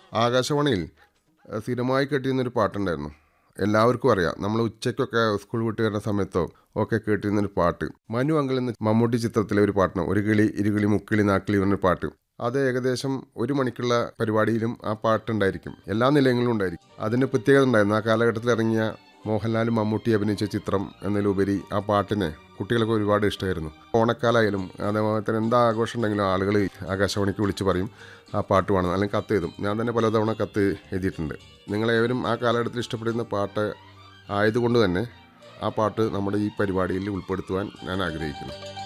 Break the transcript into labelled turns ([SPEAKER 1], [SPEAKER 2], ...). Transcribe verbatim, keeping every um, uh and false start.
[SPEAKER 1] ആകാശവാണിയിൽ അഹ് സ്ഥിരമായി കേട്ടിരുന്നൊരു പാട്ടുണ്ടായിരുന്നു. എല്ലാവർക്കും അറിയാം. നമ്മൾ ഉച്ചയ്ക്കൊക്കെ സ്കൂൾ വിട്ട് വരുന്ന സമയത്തോ ഒക്കെ കേട്ടിരുന്നൊരു പാട്ട്. മനു അങ്കിൾ എന്ന മമ്മൂട്ടി ചിത്രത്തിലെ ഒരു പാട്ടാണ്. ഒരു കിളി ഇരുകിളി മുക്കിളി നാക്കിളി പറഞ്ഞൊരു പാട്ട്. അത് ഏകദേശം ഒരു മണിക്കുള്ള പരിപാടിയിലും ആ പാട്ടുണ്ടായിരിക്കും. എല്ലാ നിലയങ്ങളിലും ഉണ്ടായിരിക്കും. അതിന് പ്രത്യേകത ഉണ്ടായിരുന്നു. ആ കാലഘട്ടത്തിൽ ഇറങ്ങിയ മോഹൻലാലും മമ്മൂട്ടി അഭിനയിച്ച ചിത്രം എന്നതിലുപരി ആ പാട്ടിനെ കുട്ടികൾക്ക് ഒരുപാട് ഇഷ്ടമായിരുന്നു. ഓണക്കാലായാലും അതേപോലെ തന്നെ എന്താ ആഘോഷം ഉണ്ടെങ്കിലും ആളുകൾ ആകാശവാണിക്ക് വിളിച്ച് പറയും ആ പാട്ട് വേണം, അല്ലെങ്കിൽ കത്ത് എഴുതും. ഞാൻ തന്നെ പലതവണ കത്ത് എഴുതിയിട്ടുണ്ട്. നിങ്ങളേവരും ആ കാലഘട്ടത്തിൽ ഇഷ്ടപ്പെടുന്ന പാട്ട് ആയതുകൊണ്ട് തന്നെ ആ പാട്ട് നമ്മുടെ ഈ പരിപാടിയിൽ ഉൾപ്പെടുത്തുവാൻ ഞാൻ ആഗ്രഹിക്കുന്നു.